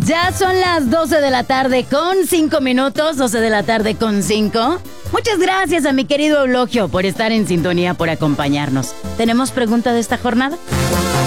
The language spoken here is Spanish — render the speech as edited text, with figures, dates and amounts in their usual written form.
Ya son las 12 de la tarde con 5 minutos, 12 de la tarde con 5. Muchas gracias a mi querido Eulogio por estar en sintonía, por acompañarnos. ¿Tenemos pregunta de esta jornada?